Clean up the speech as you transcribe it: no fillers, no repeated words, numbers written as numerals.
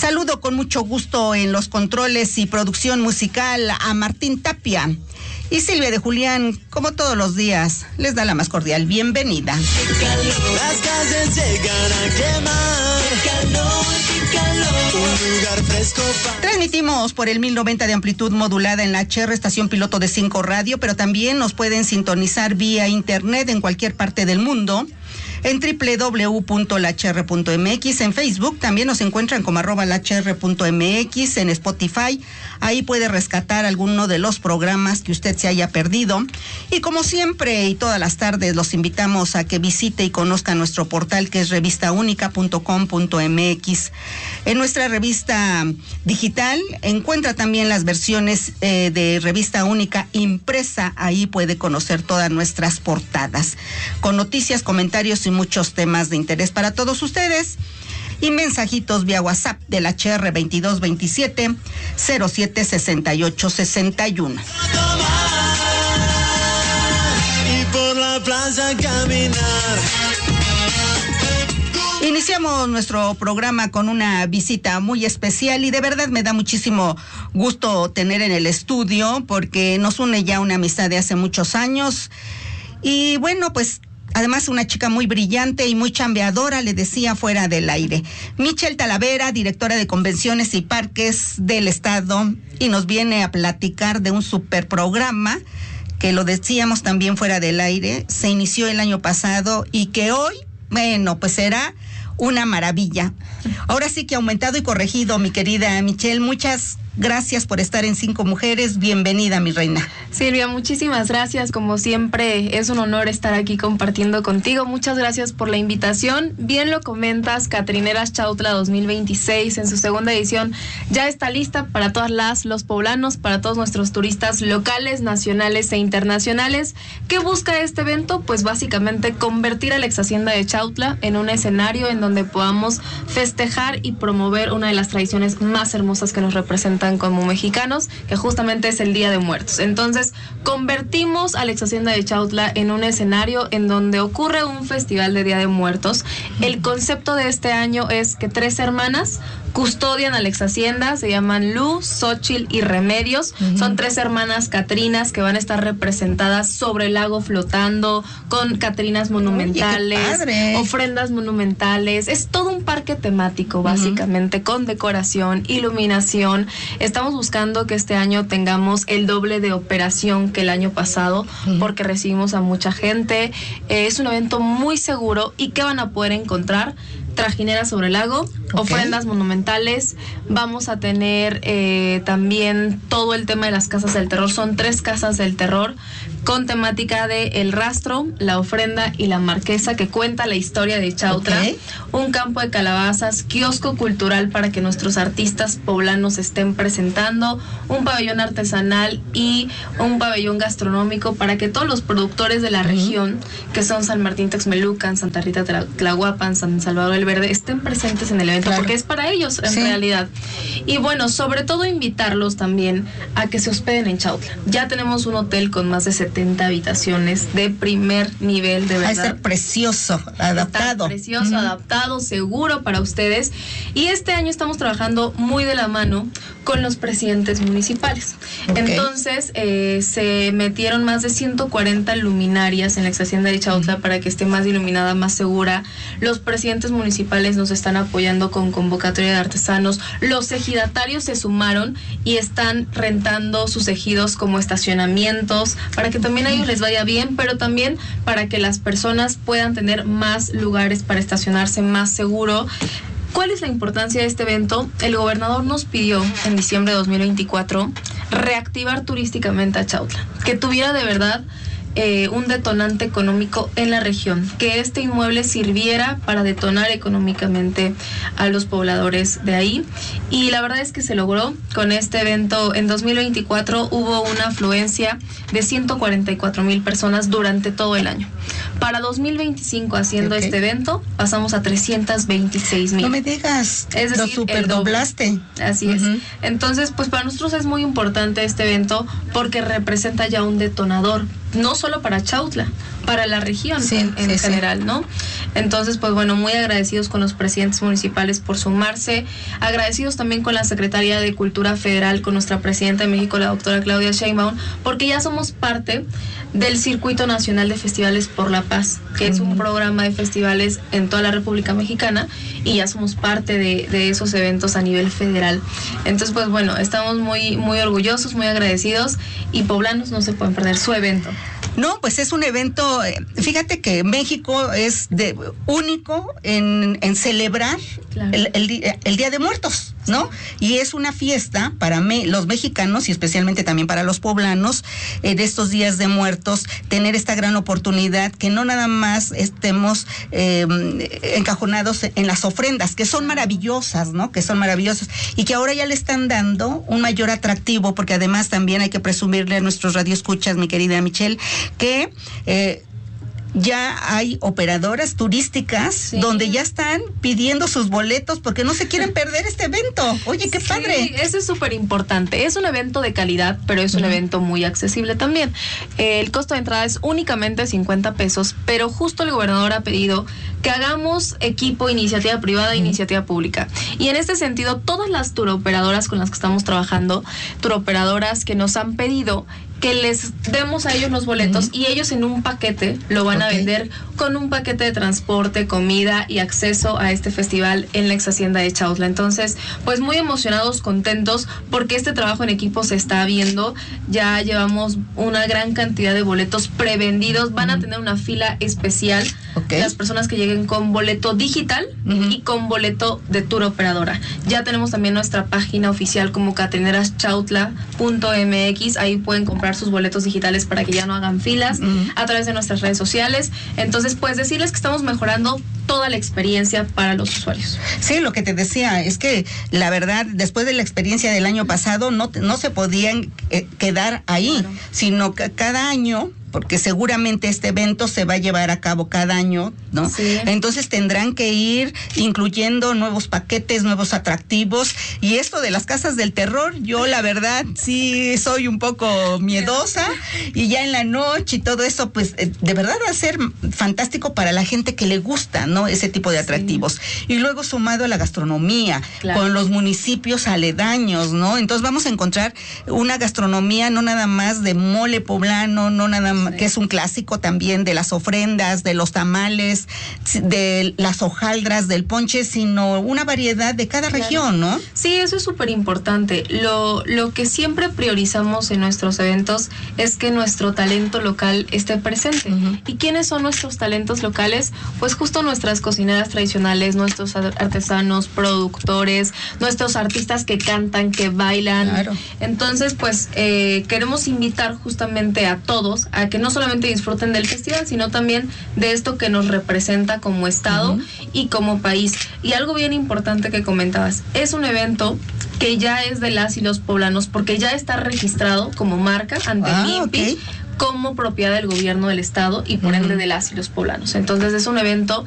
Saludo con mucho gusto en los controles y producción musical a Martín Tapia. Y Silvia de Julián, como todos los días, les da la más cordial bienvenida. Las calles llegan a quemar. Un lugar fresco Transmitimos por el 1090 de amplitud modulada en la HR, estación piloto de 5 Radio, pero también nos pueden sintonizar vía internet en cualquier parte del mundo. En www.lachr.mx, en Facebook también nos encuentran como @lachr.mx, en Spotify, ahí puede rescatar alguno de los programas que usted se haya perdido. Y como siempre y todas las tardes los invitamos a que visite y conozca nuestro portal, que es revistaunica.com.mx. En nuestra revista digital encuentra también las versiones de Revista Única impresa, ahí puede conocer todas nuestras portadas, con noticias, comentarios y muchos temas de interés para todos ustedes. Y mensajitos vía WhatsApp del HR 2227 07 68 61. y por la plaza caminar. Iniciamos nuestro programa con una visita muy especial y de verdad me da muchísimo gusto tener en el estudio porque nos une ya una amistad de hace muchos años. Y bueno, pues además una chica muy brillante y muy chambeadora, le decía fuera del aire. Michelle Talavera, directora de Convenciones y Parques del Estado, y nos viene a platicar de un super programa que, lo decíamos también fuera del aire, se inició el año pasado y que hoy, bueno, pues será una maravilla. Ahora sí que aumentado y corregido, mi querida Michelle, muchas gracias por estar en 5 Mujeres. Bienvenida, mi reina. Silvia, muchísimas gracias. Como siempre, es un honor estar aquí compartiendo contigo. Muchas gracias por la invitación. Bien lo comentas, Catrineras Chautla 2026, en su segunda edición, ya está lista para todas los poblanos, para todos nuestros turistas locales, nacionales e internacionales. ¿Qué busca este evento? Pues básicamente convertir a la ex hacienda de Chautla en un escenario en donde podamos festejar y promover una de las tradiciones más hermosas que nos representan como mexicanos, que justamente es el Día de Muertos. Entonces, convertimos a la ex hacienda de Chautla en un escenario en donde ocurre un festival de Día de Muertos. El concepto de este año es que 3 hermanas custodian a la ex hacienda, se llaman Luz, Xochitl y Remedios. Son 3 hermanas catrinas que van a estar representadas sobre el lago flotando, con catrinas monumentales, ofrendas monumentales. Es todo un parque temático, básicamente, con decoración, iluminación. Estamos buscando que este año tengamos el doble de operación que el año pasado, porque recibimos a mucha gente. Es un evento muy seguro. ¿Y qué van a poder encontrar? Trajineras sobre el lago, ofrendas monumentales. Vamos a tener también todo el tema de las casas del terror. Son 3 casas del terror con temática de El Rastro, La Ofrenda y La Marquesa, que cuenta la historia de Chautla. Un campo de calabazas, kiosco cultural para que nuestros artistas poblanos estén presentando, un pabellón artesanal y un pabellón gastronómico para que todos los productores de la región, que son San Martín Texmelucan, Santa Rita Tlahuapan, San Salvador el Verde, estén presentes en el evento, porque es para ellos en realidad. Y bueno, sobre todo invitarlos también a que se hospeden en Chautla. Ya tenemos un hotel con más de 70 habitaciones de primer nivel, de verdad. Va a estar precioso, adaptado. Está precioso, adaptado, seguro para ustedes. Y este año estamos trabajando muy de la mano con los presidentes municipales. Entonces, se metieron más de 140 luminarias en la ex hacienda de Chautla para que esté más iluminada, más segura. Los presidentes municipales nos están apoyando con convocatoria de artesanos. Los ejidatarios se sumaron y están rentando sus ejidos como estacionamientos para que también a ellos les vaya bien, pero también para que las personas puedan tener más lugares para estacionarse más seguro. ¿Cuál es la importancia de este evento? El gobernador nos pidió en diciembre de 2024 reactivar turísticamente a Chautla, que tuviera de verdad un detonante económico en la región, que este inmueble sirviera para detonar económicamente a los pobladores de ahí. Y la verdad es que se logró con este evento. En 2024 hubo una afluencia de 144,000 personas durante todo el año. Para 2025, haciendo este evento, pasamos a 326,000. No me digas, es decir, lo superdoblaste. Así es. Entonces, pues para nosotros es muy importante este evento porque representa ya un detonador no solo para Chautla, para la región en general, ¿no? Entonces, pues bueno, muy agradecidos con los presidentes municipales por sumarse, agradecidos también con la Secretaría de Cultura Federal, con nuestra presidenta de México, la doctora Claudia Sheinbaum, porque ya somos parte del Circuito Nacional de Festivales por la Paz, que es un programa de festivales en toda la República Mexicana, y ya somos parte de esos eventos a nivel federal. Entonces, pues bueno, estamos muy, muy orgullosos, muy agradecidos, y poblanos no se pueden perder su evento. No, pues es un evento, fíjate que México es único en celebrar el Día de Muertos, ¿no? Sí. Y es una fiesta para los mexicanos y especialmente también para los poblanos de estos días de muertos, tener esta gran oportunidad que no nada más estemos encajonados en las ofrendas, que son maravillosas, ¿no? Que son maravillosas y que ahora ya le están dando un mayor atractivo, porque además también hay que presumirle a nuestros radioescuchas, mi querida Michelle, que ya hay operadoras turísticas donde ya están pidiendo sus boletos porque no se quieren perder este evento. Oye, qué padre. Eso es súper importante. Es un evento de calidad, pero es un evento muy accesible también. El costo de entrada es únicamente 50 pesos, pero justo el gobernador ha pedido que hagamos equipo, iniciativa privada e iniciativa pública. Y en este sentido, todas las turoperadoras con las que estamos trabajando, turoperadoras que nos han pedido que les demos a ellos los boletos y ellos en un paquete lo van a vender con un paquete de transporte, comida y acceso a este festival en la ex hacienda de Chautla. Entonces, pues muy emocionados, contentos, porque este trabajo en equipo se está viendo. Ya llevamos una gran cantidad de boletos prevendidos. Van a tener una fila especial las personas que lleguen con boleto digital y con boleto de tour operadora. Ya tenemos también nuestra página oficial como catrineraschautla.mx. Ahí pueden comprar sus boletos digitales para que ya no hagan filas a través de nuestras redes sociales. Entonces, pues decirles que estamos mejorando toda la experiencia para los usuarios. Sí, lo que te decía es que la verdad, después de la experiencia del año pasado, no se podían quedar ahí, sino que cada año, porque seguramente este evento se va a llevar a cabo cada año, ¿no? Sí. Entonces tendrán que ir incluyendo nuevos paquetes, nuevos atractivos, y esto de las casas del terror, yo la verdad sí soy un poco miedosa, y ya en la noche y todo eso, pues de verdad va a ser fantástico para la gente que le gusta, ¿no? Ese tipo de atractivos. Y luego sumado a la gastronomía, con los municipios aledaños, ¿no? Entonces vamos a encontrar una gastronomía no nada más de mole poblano, no nada más que es un clásico también de las ofrendas, de los tamales, de las hojaldras, del ponche, sino una variedad de cada región, ¿no? Sí, eso es súper importante. Lo que siempre priorizamos en nuestros eventos es que nuestro talento local esté presente. ¿Y quiénes son nuestros talentos locales? Pues justo nuestras cocineras tradicionales, nuestros artesanos, productores, nuestros artistas que cantan, que bailan. Claro. Entonces, pues queremos invitar justamente a todos a que no solamente disfruten del festival, sino también de esto que nos representa como estado y como país. Y algo bien importante que comentabas, es un evento que ya es de las y los poblanos, porque ya está registrado como marca ante el INPI, como propiedad del gobierno del estado y por ende de las y los poblanos. Entonces es un evento